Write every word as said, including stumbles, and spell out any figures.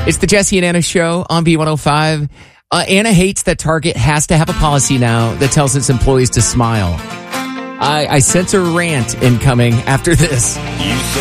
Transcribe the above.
It's the Jesse and Anna Show on B one oh five. Uh, Anna hates that Target has to have a policy now that tells its employees to smile. I, I sense a rant incoming after this.